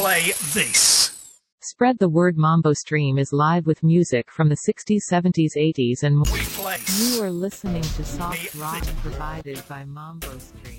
play this. Spread the word. Mambo Stream is live with music from the 60s, 70s, 80s and more. We place. You are listening to soft rock provided by Mambo Stream.